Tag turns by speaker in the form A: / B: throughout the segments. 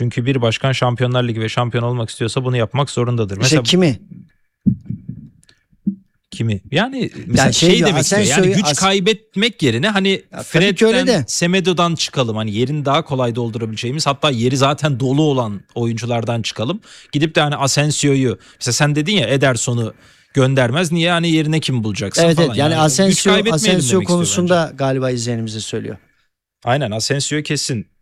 A: Çünkü bir başkan Şampiyonlar Ligi ve şampiyon olmak istiyorsa bunu yapmak zorundadır.
B: İşte
A: Mesela kimi? Yani mesela
B: şey diyor,
A: demek istiyor. Yani güç kaybetmek yerine hani Fred'den, Semedo'dan çıkalım. Hani yerini daha kolay doldurabileceğimiz, hatta yeri zaten dolu olan oyunculardan çıkalım. Gidip de hani Asensio'yu, mesela sen dedin ya, Ederson'u göndermez. Niye? Hani yerine kim bulacaksın falan.
B: Evet, yani Asensio konusunda
A: bence
B: galiba izleyenimize söylüyor.
A: Aynen, Asensio kesin.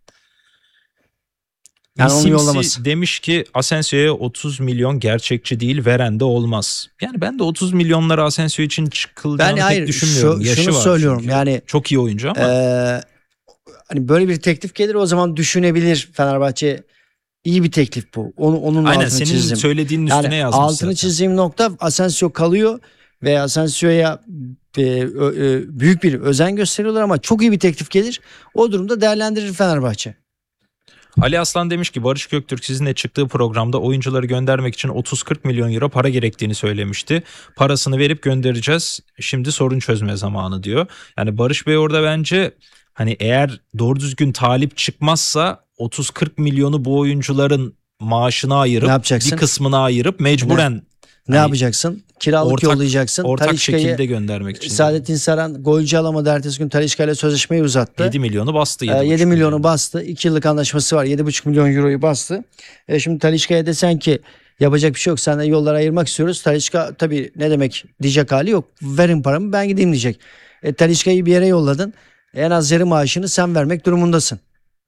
B: Yani onu yollaması.
A: Demiş ki Asensio'ya 30 milyon gerçekçi değil, veren de olmaz. Yani ben de 30 milyonlara Asensio için çıkılacağını pek düşünmüyorum. Yaşı
B: şunu
A: var
B: söylüyorum
A: çünkü.
B: yani.
A: Çok iyi oyuncu ama.
B: Hani böyle bir teklif gelir, o zaman düşünebilir Fenerbahçe. İyi bir teklif bu. Onun
A: aynen,
B: altını
A: senin
B: çizdim.
A: söylediğinin üstüne
B: yani
A: yazmış
B: altını
A: zaten.
B: çizdiğim nokta, Asensio kalıyor ve Asensio'ya büyük bir özen gösteriyorlar ama çok iyi bir teklif gelir. O durumda değerlendirir Fenerbahçe.
A: Ali Aslan demiş ki Barış Göktürk sizinle çıktığı programda oyuncuları göndermek için 30-40 milyon euro para gerektiğini söylemişti. Parasını verip göndereceğiz. Şimdi sorun çözme zamanı diyor. Yani Barış Bey orada bence hani eğer doğru düzgün talip çıkmazsa 30-40 milyonu bu oyuncuların maaşına ayırıp, bir kısmını ayırıp mecburen
B: ne yapacaksın? Kiralık yollayacaksın.
A: Ortak şekilde göndermek için.
B: Saadettin Saran golcü alamadı. Ertesi gün Talisca ile sözleşmeyi uzattı.
A: 7 milyonu bastı.
B: 7 milyonu bastı. 2 yıllık anlaşması var. 7,5 milyon euroyu bastı. Şimdi Talisca'ya desen ki yapacak bir şey yok, senden yolları ayırmak istiyoruz. Talisca tabii ne demek diyecek hali yok. Verin paramı, ben gideyim diyecek. Talisca'yı bir yere yolladın. En az yarı maaşını sen vermek durumundasın.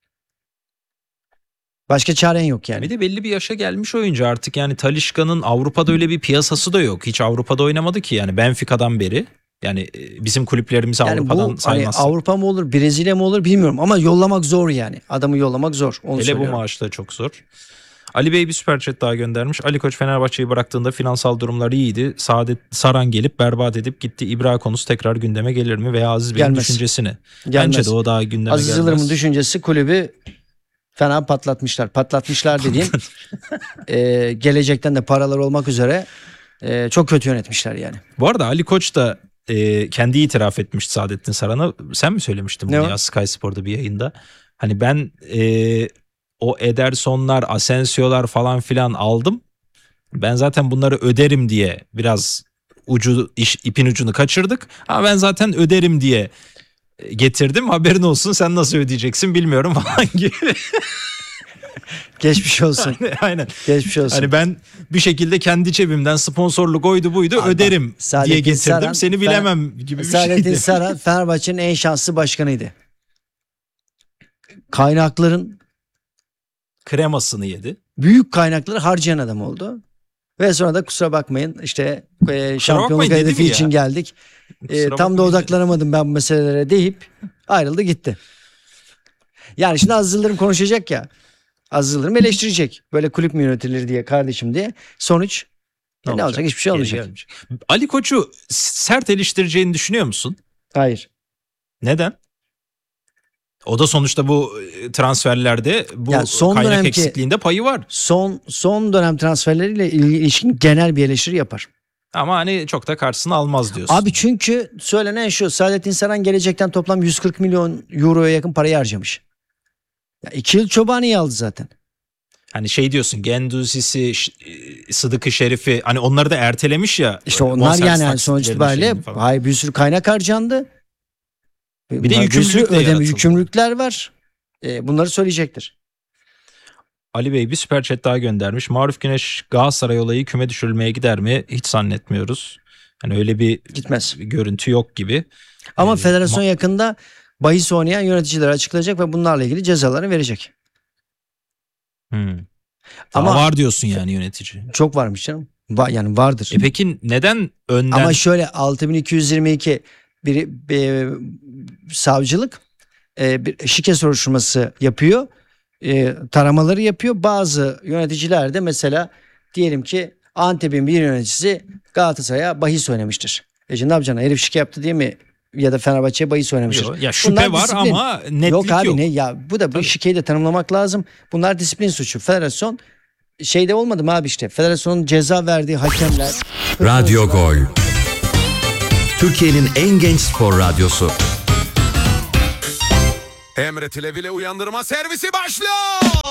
B: Başka çaren yok yani.
A: Bir de belli bir yaşa gelmiş oyuncu artık, yani Talisca'nın Avrupa'da öyle bir piyasası da yok. Hiç Avrupa'da oynamadı ki yani, Benfica'dan beri. Yani bizim kulüplerimizi yani Avrupa'dan saymazsak.
B: Hani Avrupa mı olur, Brezilya mı olur bilmiyorum ama yollamak zor yani. Adamı yollamak zor.
A: Hele bu maaşla çok zor. Ali Bey bir süper chat daha göndermiş. Ali Koç Fenerbahçe'yi bıraktığında finansal durumları iyiydi. Saran gelip berbat edip gitti. İbra konusu tekrar gündeme gelir mi? Veya Aziz Bey'in düşüncesini. Bence de o daha gündeme gelmez.
B: Aziz Yıldırım'ın düşüncesi kulübü fena patlatmışlar. Patlatmışlar dediğim gelecekten de paralar olmak üzere çok kötü yönetmişler yani.
A: Bu arada Ali Koç da kendi itiraf etmişti Saadettin Saran'a. Sen mi söylemiştin bunu ya Sky Spor'da bir yayında? Hani ben o Edersonlar, Asensio'lar falan filan aldım. Ben zaten bunları öderim diye biraz ipin ucunu kaçırdık. Ama ben zaten öderim diye getirdim. Haberin olsun, sen nasıl ödeyeceksin bilmiyorum falan gibi.
B: Geçmiş olsun.
A: Aynen.
B: Geçmiş olsun.
A: Hani ben bir şekilde kendi cebimden sponsorluk oydu buydu öderim diye getirdim. Seni bilemem gibi bir şeydi.
B: Saadettin Saran Fenerbahçe'nin en şanslı başkanıydı. Kaynakların
A: kremasını yedi.
B: Büyük kaynakları harcayan adam oldu. Ve sonra da kusura bakmayın işte şampiyonluk hedefi için geldik. Tam da odaklanamadım ben bu meselelere deyip ayrıldı gitti. Yani şimdi Aziz Yıldırım konuşacak ya. Aziz Yıldırım eleştirecek. Böyle kulüp mü yönetilir diye, kardeşim diye. Sonuç ne olacak? Hiçbir şey olmayacak.
A: Ali Koç'u sert eleştireceğini düşünüyor musun?
B: Hayır.
A: Neden? O da sonuçta bu transferlerde bu kaynak eksikliğinde payı var.
B: Son dönem transferleriyle ilişkin genel bir eleştiri yapar.
A: Ama hani çok da karşısına almaz diyorsun.
B: Abi çünkü söylenen şu: Saadettin Saran gelecekten toplam 140 milyon euroya yakın parayı harcamış. 2 yıl Çobani'yi aldı zaten.
A: Hani şey diyorsun, Gendouzi'si, Sıdık'ı, Şerif'i, hani onları da ertelemiş ya.
B: İşte onlar yani sonuç itibariyle bir sürü kaynak harcandı.
A: Bir de
B: yükümlülükler var. Bunları söyleyecektir.
A: Ali Bey bir süper chat daha göndermiş. Maruf Güneş Galatasaray olayı küme düşürülmeye gider mi? Hiç zannetmiyoruz. Hani öyle bir
B: gitmez.
A: Görüntü yok gibi.
B: Ama federasyon yakında bahis oynayan yöneticileri açıklayacak ve bunlarla ilgili cezaları verecek.
A: Ama var diyorsun yani yönetici.
B: Çok varmış canım. Yani vardır.
A: Peki neden önden?
B: Ama şöyle 6222 bir savcılık bir şike soruşturması yapıyor. Taramaları yapıyor. Bazı yöneticiler de mesela diyelim ki Antep'in bir yöneticisi Galatasaray'a bahis oynamıştır. Şimdi ne yapacaksın? Herif şike yaptı diye mi? Ya da Fenerbahçe'ye bahis oynamıştır.
A: Yok, ya şüphe var ama netlik yok.
B: Yok abi ne ya, bu şikeyi de tanımlamak lazım. Bunlar disiplin suçu. Federasyon şeyde olmadı mı abi işte? Federasyonun ceza verdiği hakemler.
C: Radyo Gol. Türkiye'nin en genç spor radyosu.
D: Emre Tilevi'yle uyandırma servisi başlıyor.